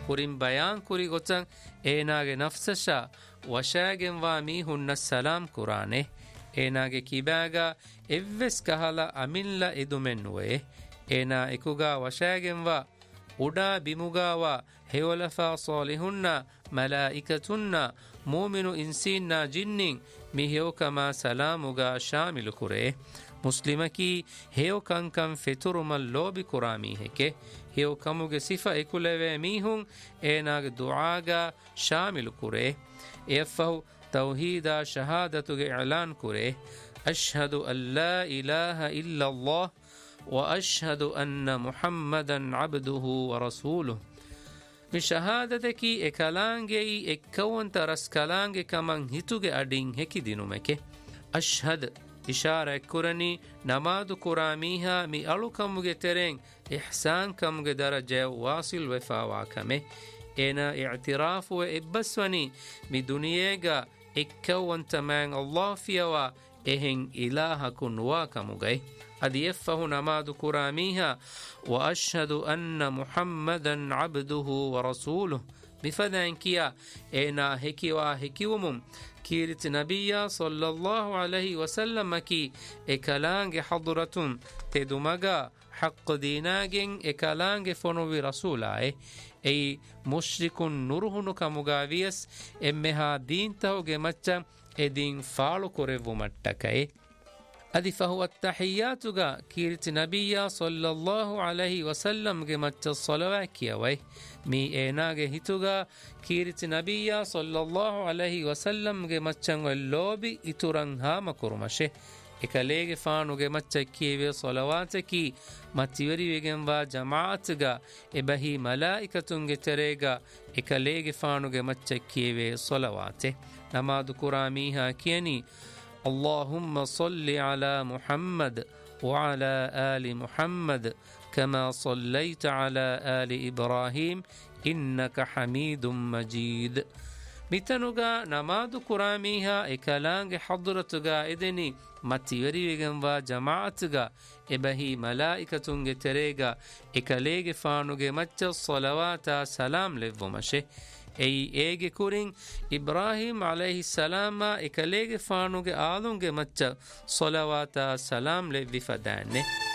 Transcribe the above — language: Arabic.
ಕುರಿಂ ಬಯಾನ್ ಕುರಿ ಗೊತ್ತಂ ಏನಾಗೆ ನಫ್ಸಶ ವಶಾಗೆಂವಾ ಮೀಹುನ್ನ ಸಲಾಂ ಕುರಾನೆ ಏನಾಗೆ ಕಿಬಾಗ ಎವ್ವೆಸ್ ಕಹಲ ಅಮಿಲ್ಲ ಇದುಮೆನ್ನುವೆ ಏನಾ ಎಕುಗಾ ವಶಾಗೆಂವಾ ಉಡಾ ಬಿಮುಗಾವ ಹೆವಲಫಾ ಸಾಲಿಹುನ್ನ ಮಲಾಯಿಕತುನ್ನ ಮೂಮಿನು ಇನ್ಸೀನ್ನ ಜಿನ್ನಿಂ ಮಿಹೆವಕಮ ಸಲಾಮುಗಾ ಶಾಮಿಲು ಕುರೆ ಮುಸ್ಲಿಮಕಿ ಹೇವ್ ಕಂಕಂ ಫೆತುರುಮಲ್ ಲೋಬಿ ಕುರಾಮೀಹೆಕೆ ಹೇವ್ ಕಮುಗೆ ಸಿಫ ಎಕುಲೆವೆ ಮೀಹುಂ ಏನಾಗ ದುಆಗ ಶಾಮಿಲು ಕುರೆ ಎಫ್ಫಹು ತೌಹೀದ ಶಹಾದತುಗೆ ಇಲಾನ್ ಕುರೆ ಅಶ್ಹದು ಅಲ್ಲಾ ಇಲಾಹ ಇಲ್ಲಲ್ಲಾಹ್ وأشهد أن محمدا عبده ورسوله بشهادتك إكالانجي إكوان ترس كالانجي كمان هتوغي أدين هكي دينومكي أشهد إشارة كرني نماد كراميها مي ألو كموغي ترين إحسان كموغي درجة واصل وفاواكمي إنا اعتراف وإبسوني مي دنياغا إكوان تمان الله فيوا إهن إلهكن واكموغي أدي يفه نماد كراميها وأشهد أن محمدا عبده ورسوله بفدان كيا إنا هكي ومم كيرت نبيا صلى الله عليه وسلم كي إكالانج حضرتم تدمغا حق ديناجين إكالانج فنوي رسولا أي مشرك نرهن كمغاويس إمها دين تهوغ مچا إدين فالو كوريو متكي أدي فهو التحيات كيرت نبيا صلى الله عليه وسلم مچا الصلوات كيوي مي إيناغ هتوغا كيرت نبيا صلى الله عليه وسلم مچا اللوبي إتوران هاما كرمشه إكاليغ فانوغ مچا كيوي صلواتكي متيوري ويغنوا جماعتغا إبهي ملائكتونغ تريغا إكاليغ فانوغ مچا كيوي صلواته نماد كراميها كيني اللهم صل على محمد وعلى آل محمد كما صليت على آل إبراهيم إنك حميد مجيد متنوغا نماد كراميها إكالانغ حضرتغا إذني متيوري ويغنوا جماعتغا إبهي ملائكتونغ تريغا إكاليغ فانوغ مچ الصلوات سلام لفومشه أي إيجي كورين إبراهيم عليه السلام إكاليغ فانوغ آلونغ مچ صلوات سلام لفدانه